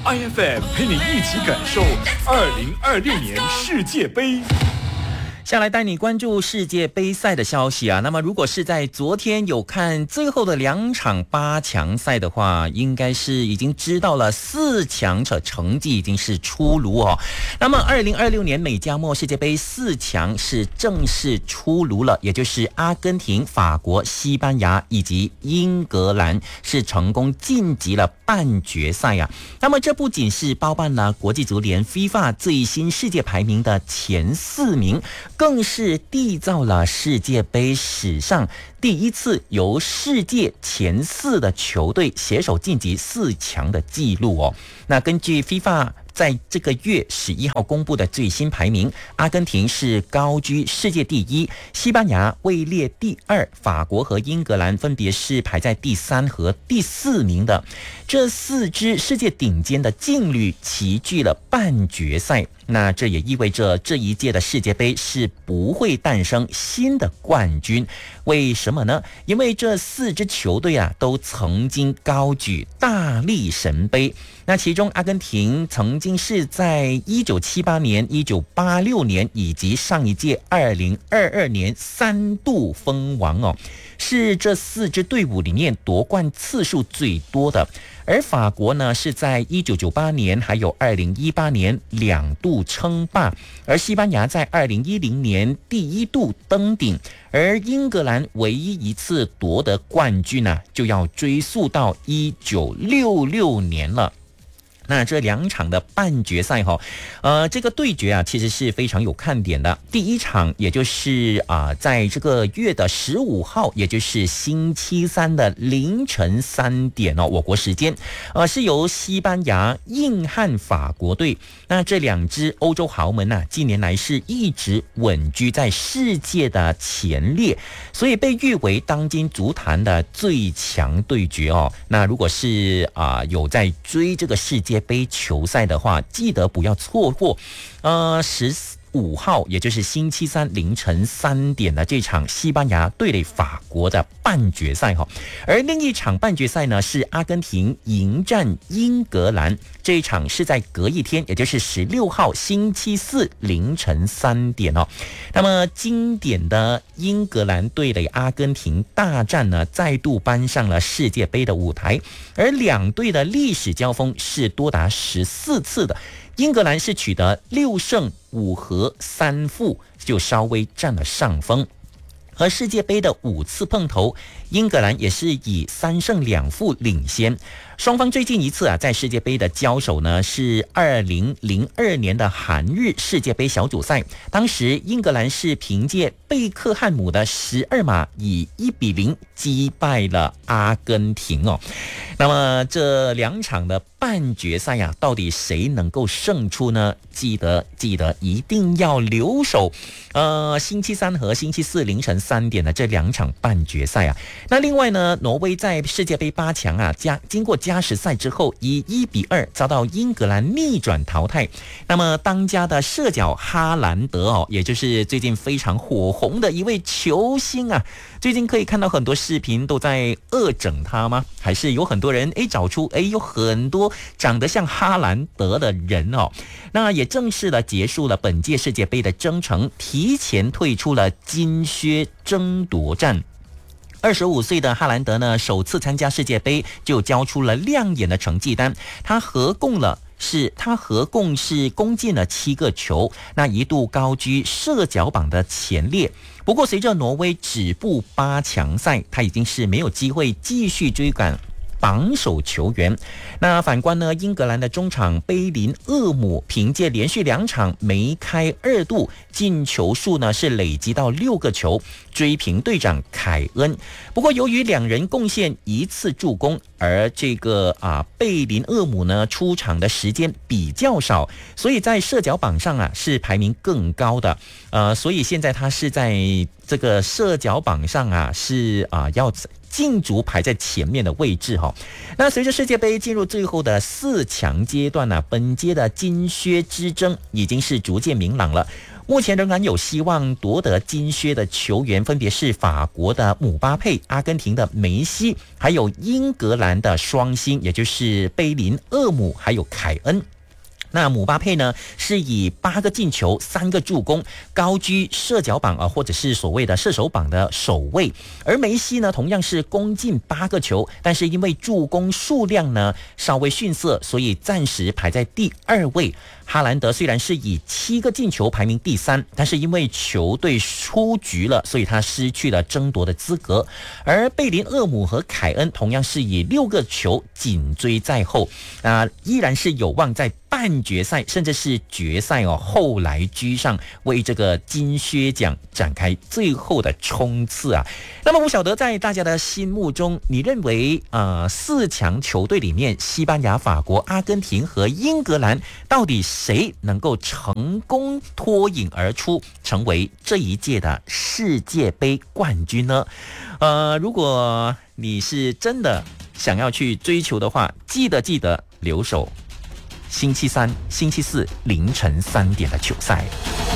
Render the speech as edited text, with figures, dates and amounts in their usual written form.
IFM 陪你一起感受2026年世界杯。 下来带你关注世界杯赛的消息啊。那么如果是在昨天有看最后的2场8强赛的话，应该是已经知道了4强的成绩已经是出炉哦。那么2026年美加墨世界杯4强是正式出炉了，也就是阿根廷、法国、西班牙以及英格兰是成功晋级了半决赛啊。那么这不仅是包办了国际足联 FIFA 最新世界排名的前4名，更是缔造了世界杯史上第一次由世界前4的球队携手晋级4强的纪录哦。那根据 FIFA在这个月11号公布的最新排名，阿根廷是高居世界第1，西班牙位列第2，法国和英格兰分别是排在第3和第4名的。这4支世界顶尖的劲旅齐聚了半决赛，那这也意味着这一届的世界杯是不会诞生新的冠军。为什么呢？因为这4支球队啊都曾经高举大力神杯。那其中阿根廷曾经是在1978年、1986年以及上一届2022年3度封王哦，是这4支队伍里面夺冠次数最多的。而法国呢是在1998年还有2018年2度称霸，而西班牙在2010年第1度登顶，而英格兰唯一一次夺得冠军呢，就要追溯到1966年了。那这2场的半决赛这个对决啊，其实是非常有看点的。第一场也就是在这个月的15号，也就是星期三的凌晨3点我国时间，是由西班牙硬汉法国队。那这2支欧洲豪门啊，近年来是一直稳居在世界的前列，所以被誉为当今足坛的最强对决哦。那如果是有在追这个世界杯球赛的话，记得不要错过15号，也就是星期三凌晨3点的这场西班牙对法国的半决赛而另一场半决赛呢，是阿根廷迎战英格兰，这一场是在隔一天，也就是16号星期四凌晨3点那么经典的英格兰对阿根廷大战呢，再度搬上了世界杯的舞台，而2队的历史交锋是多达14次的。英格兰是取得6胜5和3负，就稍微占了上风。和世界杯的5次碰头，英格兰也是以3胜2负领先。双方最近一次在世界杯的交手呢，是2002年的韩日世界杯小组赛，当时英格兰是凭借贝克汉姆的12码以1-0击败了阿根廷那么这2场的半决赛到底谁能够胜出呢？记得一定要留守星期三和星期四凌晨3点的这2场半决赛那另外呢，挪威在世界杯8强经过加时赛之后，以1-2遭到英格兰逆转淘汰。那么当家的射脚哈兰德也就是最近非常火红的一位球星最近可以看到很多视频都在恶整他吗？还是有很多人找出有很多长得像哈兰德的人那也正式的结束了本届世界杯的征程，提前退出了金靴争夺战。25岁的哈兰德呢，首次参加世界杯就交出了亮眼的成绩单，他合共是攻进了7个球，那一度高居射脚榜的前列。不过随着挪威止步8强赛，他已经是没有机会继续追赶榜首球员。那反观呢，英格兰的中场贝林厄姆凭借连续2场梅开2度，进球数呢是累积到6个球，追平队长凯恩。不过由于2人贡献1次助攻，而这个贝林厄姆呢出场的时间比较少，所以在射脚榜上是排名更高的。所以现在他是在这个射脚榜上是要竞逐排在前面的位置那随着世界杯进入最后的4强阶段本届的金靴之争已经是逐渐明朗了。 目前仍然有希望夺得金靴的球员分别是法国的姆巴佩、阿根廷的梅西，还有英格兰的双星，也就是贝林厄姆还有凯恩。那姆巴佩呢，是以8个进球、3个助攻，高居射脚榜或者是所谓的射手榜的首位。而梅西呢，同样是攻进8个球，但是因为助攻数量呢稍微逊色，所以暂时排在第2位。哈兰德虽然是以7个进球排名第3，但是因为球队出局了，所以他失去了争夺的资格。而贝林厄姆和凯恩同样是以6个球紧追在后，依然是有望在半决赛甚至是决赛后来居上，为这个金靴奖展开最后的冲刺啊。那么不晓得在大家的心目中，你认为4强球队里面，西班牙、法国、阿根廷和英格兰到底谁能够成功脱颖而出，成为这一届的世界杯冠军呢？如果你是真的想要去追求的话，记得留守星期3、星期4凌晨3点的球赛。